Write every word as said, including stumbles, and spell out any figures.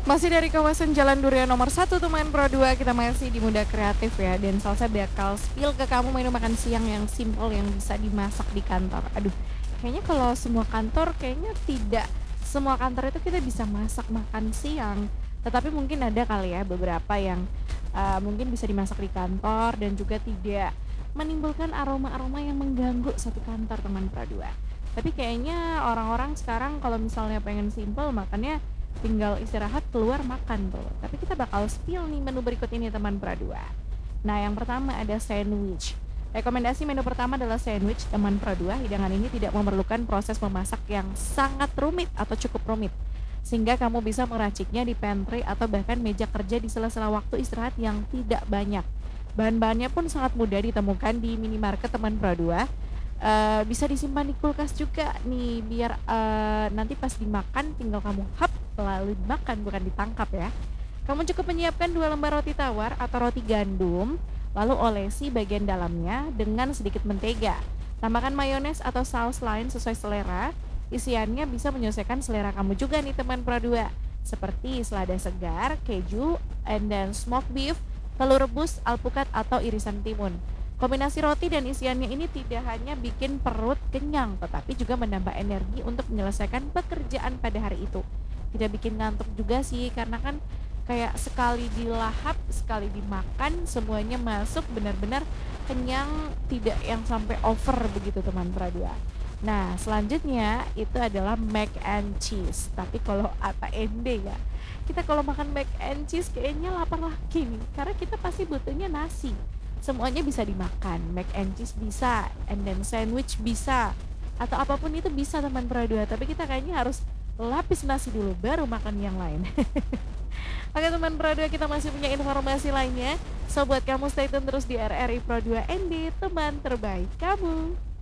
Masih dari kawasan Jalan Durian nomor satu teman Pro dua, kita masih di Muda Kreatif ya, dan Salsa bakal spill ke kamu menu makan siang yang simple yang bisa dimasak di kantor. Aduh, kayaknya kalau semua kantor kayaknya tidak semua kantor itu kita bisa masak makan siang. Tetapi mungkin ada kali ya beberapa yang uh, mungkin bisa dimasak di kantor dan juga tidak menimbulkan aroma-aroma yang mengganggu satu kantor teman Pro dua. Tapi kayaknya orang-orang sekarang kalau misalnya pengen simple makannya tinggal istirahat keluar makan tuh. Tapi kita bakal spill nih menu berikut ini teman Pra dua. Nah, yang pertama ada sandwich. Rekomendasi menu pertama adalah sandwich teman Pra dua. Hidangan ini tidak memerlukan proses memasak yang sangat rumit atau cukup rumit, sehingga kamu bisa meraciknya di pantry atau bahkan meja kerja di sela-sela waktu istirahat yang tidak banyak. Bahan-bahannya pun sangat mudah ditemukan di minimarket teman Pra dua. Uh, bisa disimpan di kulkas juga nih biar uh, nanti pas dimakan tinggal kamu hap lalu dimakan, bukan ditangkap ya. Kamu cukup menyiapkan dua lembar roti tawar atau roti gandum, lalu olesi bagian dalamnya dengan sedikit mentega. Tambahkan mayones atau saus lain sesuai selera. Isiannya bisa menyesuaikan selera kamu juga nih teman Pro dua, seperti selada segar, keju, and then smoked beef, telur rebus, alpukat atau irisan timun. Kombinasi roti dan isiannya ini tidak hanya bikin perut kenyang, tetapi juga menambah energi untuk menyelesaikan pekerjaan pada hari itu. Tidak bikin ngantuk juga sih, karena kan kayak sekali dilahap, sekali dimakan, semuanya masuk benar-benar kenyang, tidak yang sampai over begitu teman Pra dua. Nah, selanjutnya itu adalah mac and cheese. Tapi kalau apa ende ya, kita kalau makan mac and cheese kayaknya lapar lagi nih, karena kita pasti butuhnya nasi. Semuanya bisa dimakan, mac and cheese bisa, and then sandwich bisa, atau apapun itu bisa teman Pra dua. Tapi kita kayaknya harus lapis nasi dulu baru makan yang lain. Oke teman Pro dua, kita masih punya informasi lainnya. So buat kamu stay tune terus di R R I Pro dua N D, teman terbaik kamu.